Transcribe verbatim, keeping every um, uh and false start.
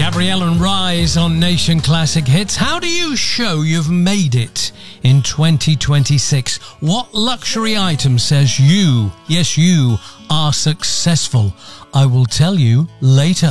Gabrielle and Rise on Nation Classic Hits. How do you show you've made it in twenty twenty-six? What luxury item says you, yes you, are successful? I will tell you later.